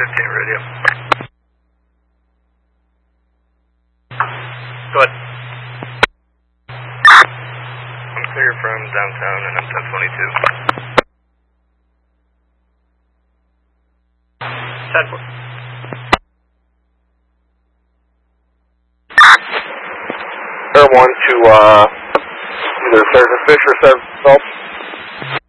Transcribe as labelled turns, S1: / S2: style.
S1: radio. Go ahead. I'm clear from downtown and I'm 1022. 10-4.
S2: Air 1 to either Sergeant Fish or Sergeant Phelps.